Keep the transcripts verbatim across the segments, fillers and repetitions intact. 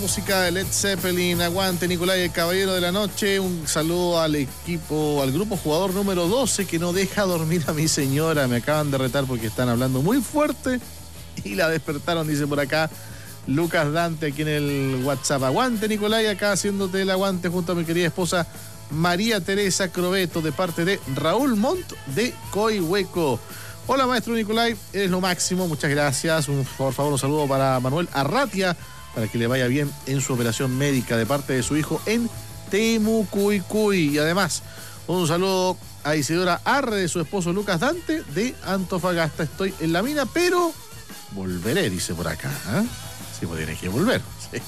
Música de Led Zeppelin, aguante Nicolai, el caballero de la noche. Un saludo al equipo, al grupo jugador número doce que no deja dormir a mi señora. Me acaban de retar porque están hablando muy fuerte y la despertaron, dice por acá Lucas Dante aquí en el WhatsApp. Aguante Nicolai, acá haciéndote el aguante junto a mi querida esposa María Teresa Crobeto, de parte de Raúl Montt de Coihueco. Hola maestro Nicolai, eres lo máximo, muchas gracias. Un, por favor, un saludo para Manuel Arratia, para que le vaya bien en su operación médica de parte de su hijo en Temucuicuy. Y además, un saludo a Isidora Arre de su esposo Lucas Dante de Antofagasta. Estoy en la mina, pero volveré, dice por acá. ¿eh? Sí, pues tienes que volver.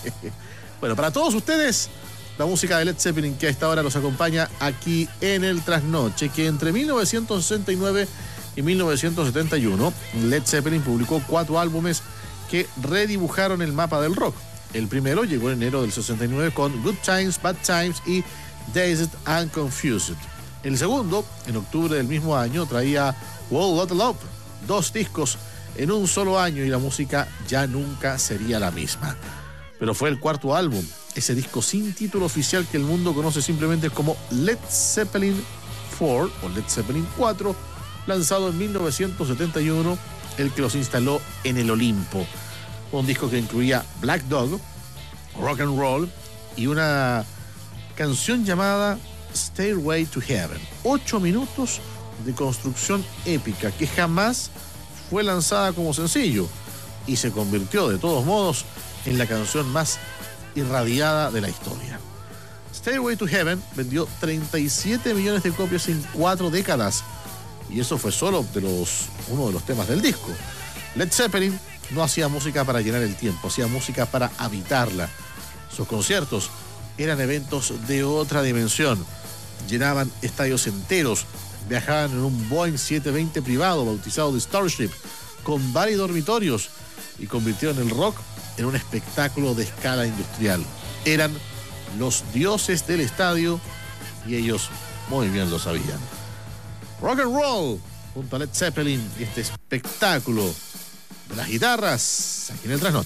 Bueno, para todos ustedes, la música de Led Zeppelin que a esta hora los acompaña aquí en el Trasnoche, que entre mil novecientos sesenta y nueve y mil novecientos setenta y uno, Led Zeppelin publicó cuatro álbumes que redibujaron el mapa del rock. El primero llegó en enero del sesenta y nueve con Good Times, Bad Times y Dazed and Confused. El segundo, en octubre del mismo año, traía Whole Lotta Love, dos discos en un solo año, y la música ya nunca sería la misma. Pero fue el cuarto álbum, ese disco sin título oficial que el mundo conoce simplemente como Led Zeppelin cuatro o Led Zeppelin cuatro, lanzado en mil novecientos setenta y uno, el que los instaló en el Olimpo. Un disco que incluía Black Dog, Rock and Roll y una canción llamada Stairway to Heaven. Ocho minutos de construcción épica que jamás fue lanzada como sencillo y se convirtió de todos modos en la canción más irradiada de la historia. Stairway to Heaven vendió treinta y siete millones de copias en cuatro décadas, y eso fue solo de los, uno de los temas del disco. Led Zeppelin no hacía música para llenar el tiempo, hacía música para habitarla. Sus conciertos eran eventos de otra dimensión. Llenaban estadios enteros, viajaban en un Boeing setecientos veinte privado bautizado de Starship, con bar y dormitorios, y convirtieron el rock en un espectáculo de escala industrial. Eran los dioses del estadio y ellos muy bien lo sabían. Rock and Roll junto a Led Zeppelin y este espectáculo de las guitarras aquí en el Trasnoche.